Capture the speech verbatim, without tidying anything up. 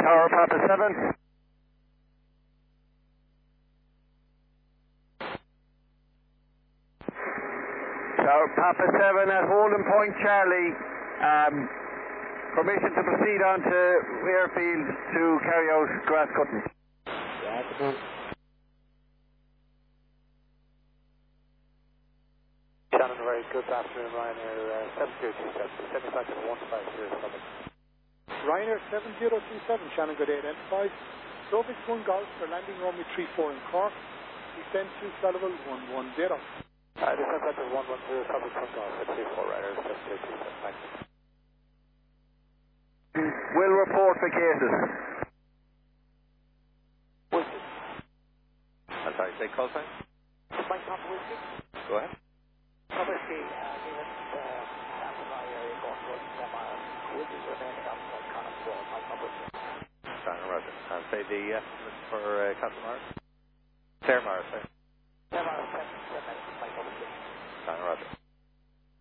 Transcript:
Tower Papa seven. Tower Papa seven at Holding Point Charlie. Um, permission to proceed on to airfield to carry out grass cutting. Shannon, very good afternoon, Ryanair uh, seven zero two seven, sending back at one five zero seven. Ryanair seven zero two seven, Shannon, good day, Enterprise. Slovak one Golf for landing runway three four in Cork. Descend to level one one zero. Uh, descend back at one one zero, Slovak one Golf at three four, Ryanair seven zero two seven, thanks. Will report for cases. Whiskey. I'm sorry, say call sign? Mike Papa Whiskey. Go ahead. Papa Whiskey, uh, unit, uh, Amplify area, going towards ten miles. Whiskey remaining outside Connacht Road, Mike Papa Whiskey. Shannon Roger. And say the estimate for uh, Castle Morris? Clare Morris, sorry. ten miles, ten.